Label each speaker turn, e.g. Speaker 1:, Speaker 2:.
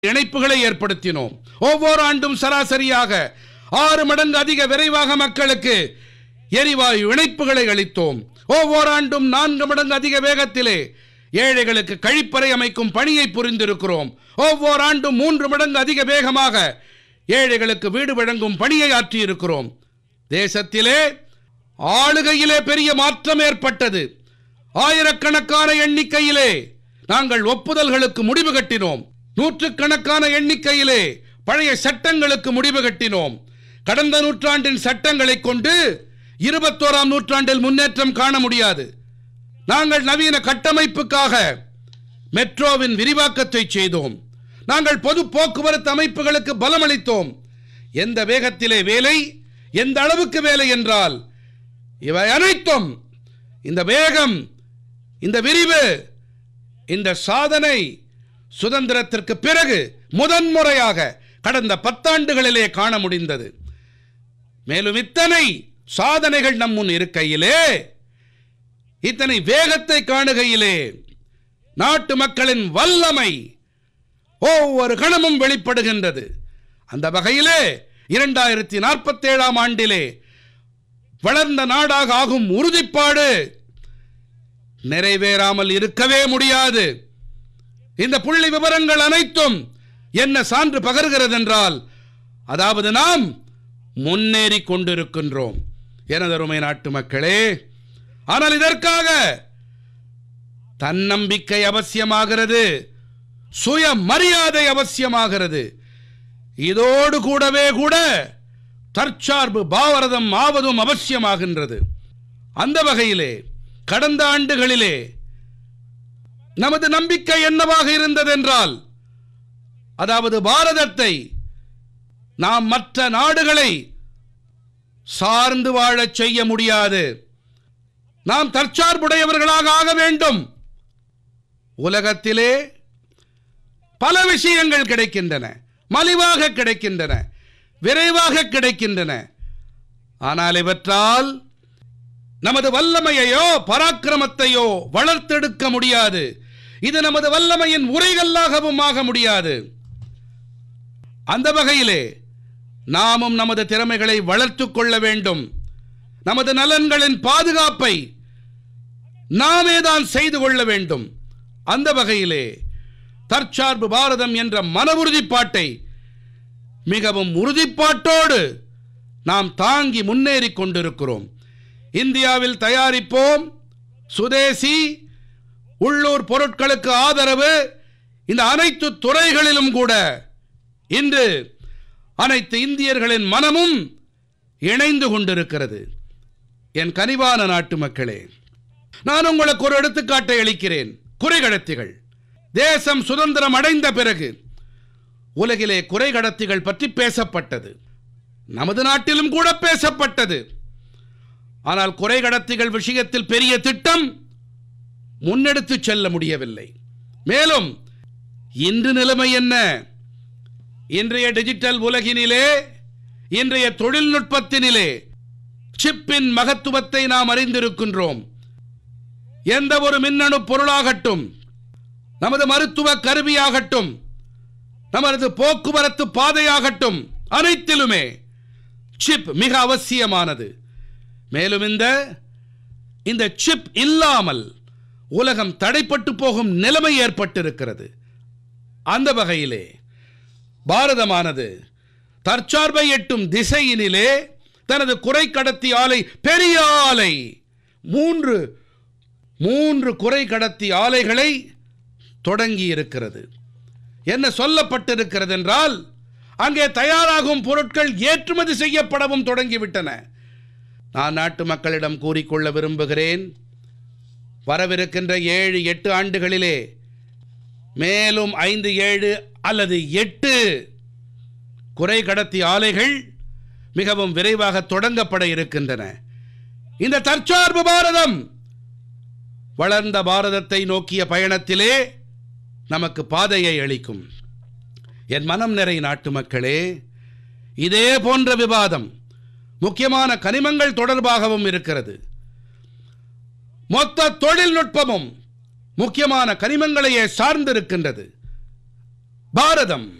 Speaker 1: இணைப்புகளை ஏற்படுத்தினோம். ஒவ்வொரு ஆண்டும் சராசரியாக 6 மடங்கு அதிக விரைவாக மக்களுக்கு எரிவாயு இணைப்புகளை அளித்தோம். ஒவ்வொரு ஆண்டும் 4 மடங்கு அதிக வேகத்திலே ஏழைகளுக்கு கழிப்பறை அமைக்கும் பணியை புரிந்திருக்கிறோம். ஒவ்வொரு ஆண்டும் 3 மடங்கு அதிக வேகமாக ஏழைகளுக்கு வீடு வழங்கும் பணியை ஆற்றியிருக்கிறோம். தேசத்திலே ஆளுகையிலே பெரிய மாற்றம் ஏற்பட்டது. ஆயிரக்கணக்கான எண்ணிக்கையிலே நாங்கள் ஒப்புதல்களுக்கு முடிவு கட்டினோம். நூற்றுக்கணக்கான எண்ணிக்கையிலே பழைய சட்டங்களுக்கு முடிவு கட்டினோம். கடந்த நூற்றாண்டின் சட்டங்களை கொண்டு 21ஆம் நூற்றாண்டில் முன்னேற்றம் காண முடியாது. நாங்கள் நவீன கட்டமைப்புக்காக மெட்ரோவின் விரிவாக்கத்தை செய்தோம். நாங்கள் பொது போக்குவரத்து அமைப்புகளுக்கு பலமளித்தோம். எந்த வேகத்திலே வேலை, எந்த அளவுக்கு வேலை என்றால் இவை அனைத்தும், இந்த வேகம், இந்த விரிவு, இந்த சாதனை சுதந்திரத்திற்கு பிறகு முதன்முறையாக கடந்த 10 ஆண்டுகளிலே காண முடிந்தது. மேலும் இத்தனை சாதனைகள் நம் முன் இருக்கையிலே, இத்தனை வேகத்தை காணுகையிலே நாட்டு மக்களின் வல்லமை ஒவ்வொரு கணமும் வெளிப்படுகின்றது. அந்த வகையிலே 2047ஆம் ஆண்டிலே வளர்ந்த நாடாக ஆகும் உறுதிப்பாடு நிறைவேறாமல் இருக்கவே முடியாது. இந்த புள்ளி விவரங்கள் அனைத்தும் என்ன சான்று பகர்கிறது என்றால், அதாவது நாம் முன்னேறி கொண்டிருக்கின்றோம் எனதருமை நாட்டு மக்களே. ஆனால் இதற்காக தன்னம்பிக்கை அவசியமாகிறது, சுய மரியாதை அவசியமாகிறது. இதோடு கூடவே தற்சார்பு பாரதம் ஆவதும் அவசியமாகின்றது. அந்த வகையிலே கடந்த ஆண்டுகளிலே நமது நம்பிக்கை என்னவாக இருந்ததென்றால், அதாவது பாரதத்தை நாம் மற்ற நாடுகளை சார்ந்து வாழச் செய்ய முடியாது, நாம் தற்சார்புடையவர்களாக ஆக வேண்டும். உலகத்திலே பல விஷயங்கள் கிடைக்கின்றன, மலிவாக கிடைக்கின்றன, விரைவாக கிடைக்கின்றன. ஆனால் இவற்றால் நமது வல்லமையையோ பராக்கிரமத்தையோ வளர்த்தெடுக்க முடியாது. இது நமது வல்லமையின் உரைகல்லாகவும் ஆக முடியாது. அந்த வகையிலே நாமும் நமது திறமைகளை வளர்த்துக் கொள்ள வேண்டும். நமது நலன்களின் பாதுகாப்பை நாமேதான் செய்து கொள்ள வேண்டும். அந்த வகையிலே தற்சார்பு பாரதம் என்ற மன உறுதிப்பாட்டை மிகவும் உறுதிப்பாட்டோடு நாம் தாங்கி முன்னேறி கொண்டிருக்கிறோம். இந்தியாவில் தயாரிப்போம், சுதேசி, உள்ளூர் பொருட்களுக்கு ஆதரவு, இந்த அனைத்து துறைகளிலும் இன்று அனைத்து இந்தியர்களின் மனமும் இணைந்து கொண்டிருக்கிறது. என் கனிவான நாட்டு மக்களே, நான் உங்களுக்கு ஒரு எடுத்துக்காட்டை அளிக்கிறேன். குறைகடத்திகள். தேசம் சுதந்திரம் அடைந்த பிறகு உலகிலே குறைகடத்திகள் பற்றி பேசப்பட்டது, நமது நாட்டிலும் பேசப்பட்டது. ஆனால் குறைகடத்திகள் விஷயத்தில் பெரிய திட்டம் முன்னெடுத்து செல்ல முடியவில்லை. மேலும் இன்று நிலைமை என்ன? இன்றைய டிஜிட்டல் உலகினிலே, இன்றைய தொழில்நுட்பத்தினிலே சிப்பின் மகத்துவத்தை நாம் அறிந்திருக்கின்றோம். எந்த ஒரு மின்னணு பொருளாகட்டும், நமது மருத்துவ கருவியாகட்டும், நமது போக்குவரத்து பாதையாகட்டும், அனைத்திலுமே சிப் மிக அவசியமானது. மேலும் இந்த சிப் இல்லாமல் உலகம் தடைப்பட்டு போகும் நிலைமை ஏற்பட்டிருக்கிறது. அந்த வகையிலே பாரதமானது தற்சார்பை எட்டும் திசையினிலே தனது குறை கடத்தி ஆலை, பெரிய ஆலை, 3 குறை கடத்தி ஆலைகளை தொடங்கி இருக்கிறது. என்ன சொல்லப்பட்டிருக்கிறது என்றால், அங்கே தயாராகும் பொருட்கள் ஏற்றுமதி செய்யப்படவும் தொடங்கிவிட்டன. நான் நாட்டு மக்களிடம் கூறிக்கொள்ள விரும்புகிறேன், வரவிருக்கின்ற 7-8 ஆண்டுகளிலே மேலும் 5-7 அல்லது 8 குறை கடத்தி ஆலைகள் மிகவும் விரைவாக தொடங்கப்பட இருக்கின்றன. இந்த தற்சார்பு பாரதம் வளர்ந்த பாரதத்தை நோக்கிய பயணத்திலே நமக்கு பாதையை அளிக்கும். என் மனம் நிறை நாட்டு மக்களே, இதே போன்ற விவாதம் முக்கியமான கனிமங்கள் தொடர்பாகவும் இருக்கிறது. மொத்த தொழில்நுட்பமும் முக்கியமான கனிமங்களையே சார்ந்திருக்கின்றது. பாரதம்